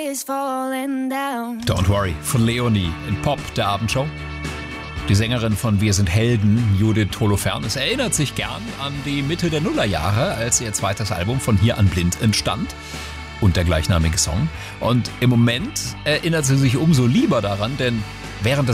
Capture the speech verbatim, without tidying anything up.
Don't Worry von Leonie in Pop, der Abendshow. Die Sängerin von Wir sind Helden, Judith Holofernes, erinnert sich gern an die Mitte der Nullerjahre, als ihr zweites Album Von hier an blind entstand und der gleichnamige Song. Und im Moment erinnert sie sich umso lieber daran, denn während des